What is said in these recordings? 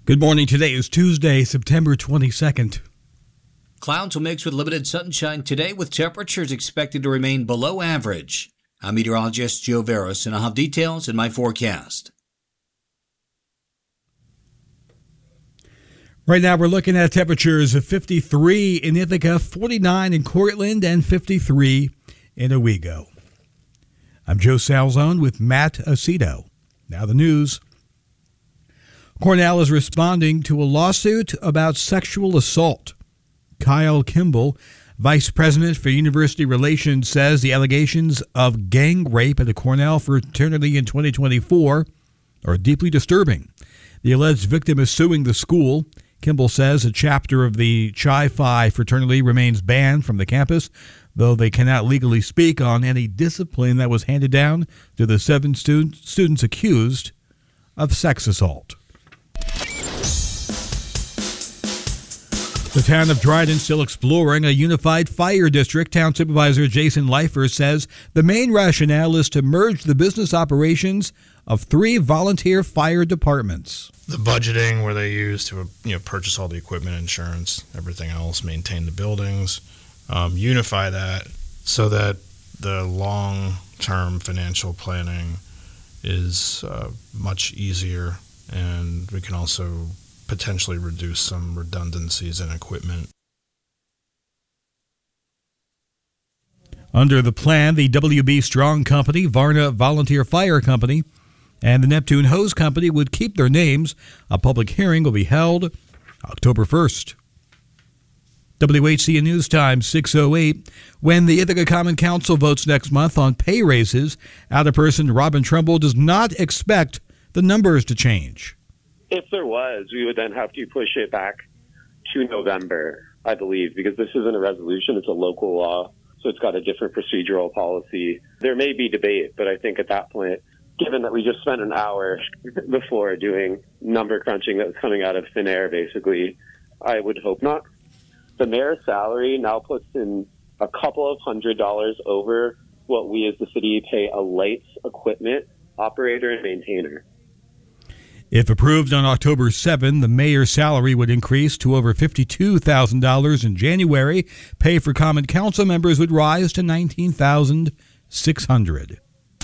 Good morning. Today is Tuesday, September 22nd. Clouds will mix with limited sunshine today, with temperatures expected to remain below average. I'm meteorologist Joe Veras, and I'll have details in my forecast. Right now, we're looking at temperatures of 53 in Ithaca, 49 in Cortland, and 53 in Owego. I'm Joe Salzone with Matt Aceto. Now the news. Cornell is responding to a lawsuit about sexual assault. Kyle Kimball, vice president for university relations, says the allegations of gang rape at a Cornell fraternity in 2024 are deeply disturbing. The alleged victim is suing the school. Kimball says a chapter of the Chi Phi fraternity remains banned from the campus, though they cannot legally speak on any discipline that was handed down to the 7 students accused of sex assault. The town of Dryden still exploring a unified fire district. Town Supervisor Jason Leifer says the main rationale is to merge the business operations of 3 volunteer fire departments. The budgeting where they use to purchase all the equipment, insurance, everything else, maintain the buildings, unify that so that the long-term financial planning is much easier, and we can also potentially reduce some redundancies in equipment. Under the plan, the WB Strong Company, Varna Volunteer Fire Company, and the Neptune Hose Company would keep their names. A public hearing will be held October 1st. WHCN News Time, 6:08. When the Ithaca Common Council votes next month on pay raises, Alderperson Robin Trumbull does not expect the numbers to change. If there was, we would then have to push it back to November, I believe, because this isn't a resolution, it's a local law, so it's got a different procedural policy. There may be debate, but I think at that point, given that we just spent an hour before doing number crunching that was coming out of thin air, basically, I would hope not. The mayor's salary now puts in a couple of $100s over what we as the city pay a lights equipment operator and maintainer. If approved on October 7, the mayor's salary would increase to over $52,000 in January. Pay for common council members would rise to $19,600.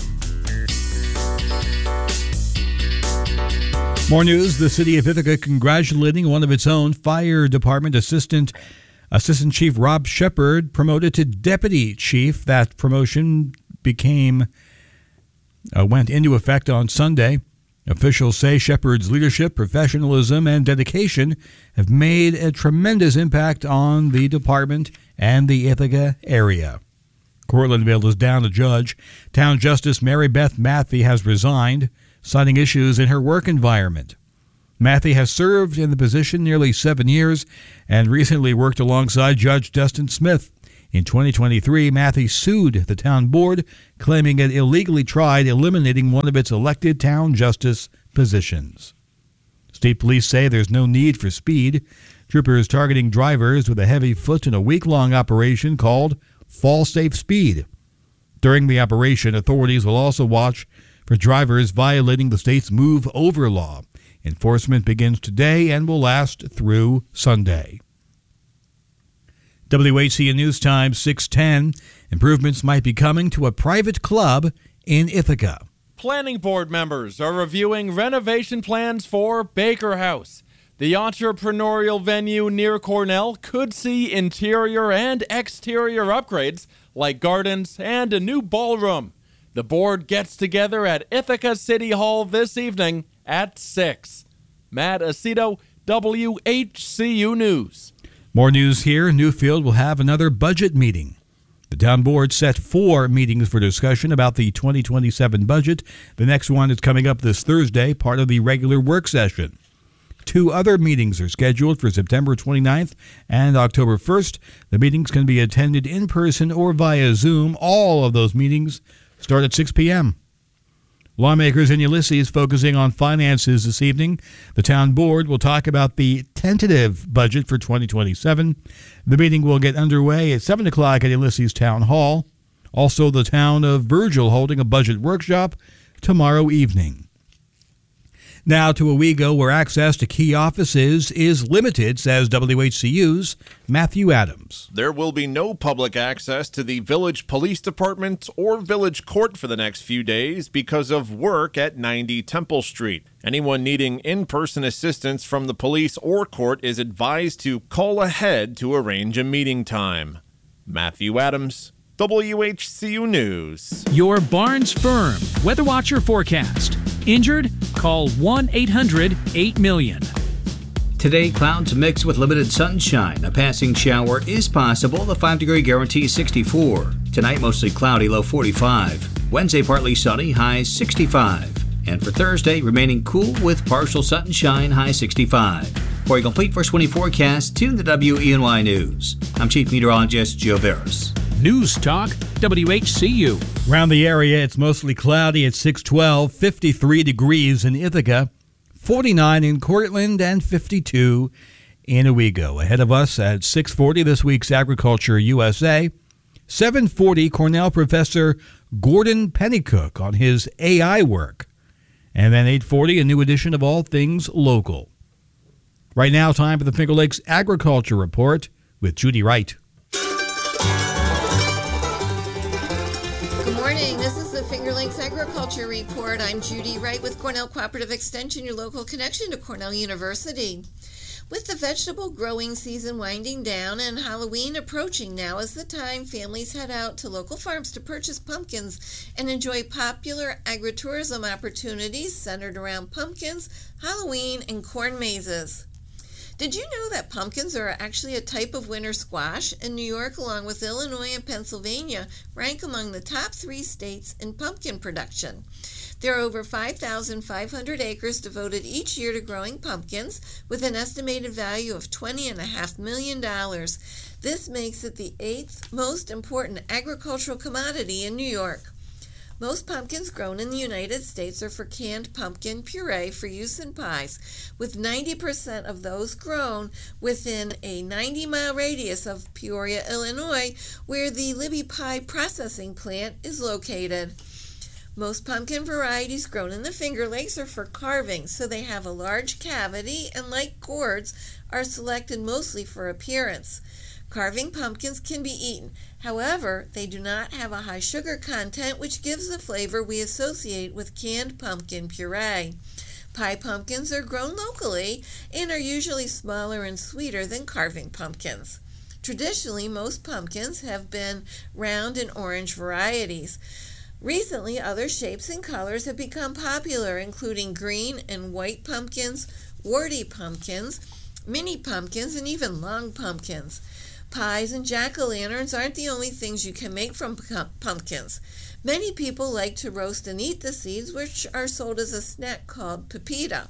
More news. The city of Ithaca congratulating one of its own fire department Assistant Chief Rob Shepard promoted to Deputy Chief. That promotion went into effect on Sunday. Officials say Shepard's leadership, professionalism, and dedication have made a tremendous impact on the department and the Ithaca area. Cortlandville is down a judge. Town Justice Mary Beth Matthey has resigned, citing issues in her work environment. Matthey has served in the position nearly 7 years and recently worked alongside Judge Dustin Smith. In 2023, Matthey sued the town board, claiming it illegally tried eliminating one of its elected town justice positions. State police say there's no need for speed. Troopers targeting drivers with a heavy foot in a week-long operation called Fall Safe Speed. During the operation, authorities will also watch for drivers violating the state's Move Over law. Enforcement begins today and will last through Sunday. WHCN News Time, 6:10. Improvements might be coming to a private club in Ithaca. Planning board members are reviewing renovation plans for Baker House. The entrepreneurial venue near Cornell could see interior and exterior upgrades like gardens and a new ballroom. The board gets together at Ithaca City Hall this evening at 6. Matt Aceto, WHCU News. More news here. Newfield will have another budget meeting. The town board set 4 meetings for discussion about the 2027 budget. The next one is coming up this Thursday, part of the regular work session. 2 other meetings are scheduled for September 29th and October 1st. The meetings can be attended in person or via Zoom. All of those meetings start at 6 p.m. Lawmakers in Ulysses focusing on finances this evening. The town board will talk about the tentative budget for 2027. The meeting will get underway at 7 o'clock at Ulysses Town Hall. Also, the town of Virgil holding a budget workshop tomorrow evening. Now to Owego, where access to key offices is limited, says WHCU's Matthew Adams. There will be no public access to the Village Police Department or Village Court for the next few days because of work at 90 Temple Street. Anyone needing in-person assistance from the police or court is advised to call ahead to arrange a meeting time. Matthew Adams, WHCU News. Your Barnes Firm Weather Watcher forecast. Injured? Call 1-800-8-million. Today, clouds mixed with limited sunshine. A passing shower is possible. The 5-degree guarantee is 64. Tonight, mostly cloudy, low 45. Wednesday, partly sunny, high 65. And for Thursday, remaining cool with partial sunshine, high 65. For a complete first 20 forecast, tune to WENY News. I'm Chief Meteorologist Joe Veras. News Talk, WHCU. Around the area, it's mostly cloudy at 612, 53 degrees in Ithaca, 49 in Cortland, and 52 in Owego. Ahead of us at 640, this week's Agriculture USA. 740, Cornell professor Gordon Pennycook on his AI work. And then 840, a new edition of All Things Local. Right now, time for the Finger Lakes Agriculture Report with Judy Wright. Good morning. This is the Finger Lakes Agriculture Report. I'm Judy Wright with Cornell Cooperative Extension, your local connection to Cornell University. With the vegetable growing season winding down and Halloween approaching, now is the time families head out to local farms to purchase pumpkins and enjoy popular agritourism opportunities centered around pumpkins, Halloween, and corn mazes. Did you know that pumpkins are actually a type of winter squash? And New York, along with Illinois and Pennsylvania, rank among the top 3 states in pumpkin production. There are over 5,500 acres devoted each year to growing pumpkins, with an estimated value of $20.5 million. This makes it the 8th most important agricultural commodity in New York. Most pumpkins grown in the United States are for canned pumpkin puree for use in pies, with 90% of those grown within a 90-mile radius of Peoria, Illinois, where the Libby Pie processing plant is located. Most pumpkin varieties grown in the Finger Lakes are for carving, so they have a large cavity and, like gourds, are selected mostly for appearance. Carving pumpkins can be eaten. However, they do not have a high sugar content, which gives the flavor we associate with canned pumpkin puree. Pie pumpkins are grown locally and are usually smaller and sweeter than carving pumpkins. Traditionally, most pumpkins have been round and orange varieties. Recently, other shapes and colors have become popular, including green and white pumpkins, warty pumpkins, mini pumpkins, and even long pumpkins. Pies and jack-o'-lanterns aren't the only things you can make from pumpkins. Many people like to roast and eat the seeds, which are sold as a snack called pepita.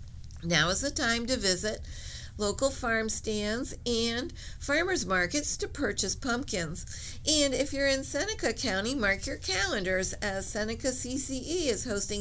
Now is the time to visit local farm stands and farmers markets to purchase pumpkins. And if you're in Seneca County, mark your calendars, as Seneca CCE is hosting